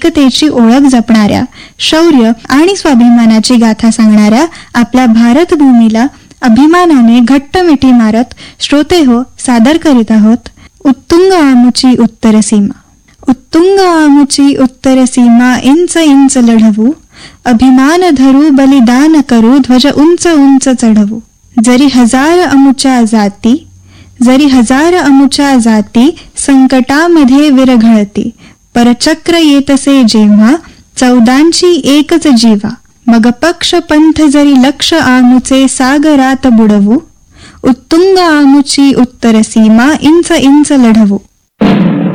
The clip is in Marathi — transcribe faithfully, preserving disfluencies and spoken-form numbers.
एकतेची ओळख जपणाऱ्या, शौर्य आणि स्वाभिमानाची गाथा सांगणाऱ्या आपल्या भारत भूमीला अभिमानाने घट्ट मिठी मारत श्रोते हो सादर करीत आहोत उत्तुंग आमुची उत्तर सीमा. उत्तुंग आमुची उत्तर सीमा इंच इंच लढवू, अभिमान धरू बलिदान करू ध्वज उंच उंच चढवू. जरी हजार अमुच्या जाती जरी हजार अमुच्या जाती संकटामध्ये विरघळती, परचक्र येतसे जेव्हा चौदांची एकच जीवा. मग पक्ष पंथ जरी लक्ष आमुचे सागरात बुडवू, उत्तुंग आमुची उत्तर सीमा इंच इंच लढवू.